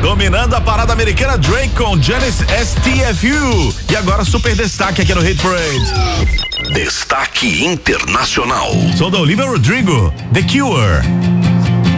Dominando a parada americana, Drake com Genesis STFU. E agora super destaque aqui no Hit Parade. Destaque internacional. Sou da Olivia Rodrigo, The Cure.